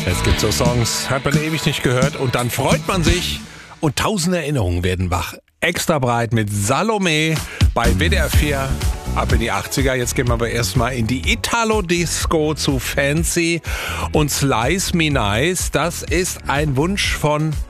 Es gibt so Songs, hat man ewig nicht gehört und dann freut man sich und tausend Erinnerungen werden wach. Extra breit mit Salome bei WDR 4 ab in die 80er. Jetzt gehen wir aber erstmal in die Italo-Disco zu Fancy und Slice Me Nice. Das ist ein Wunsch von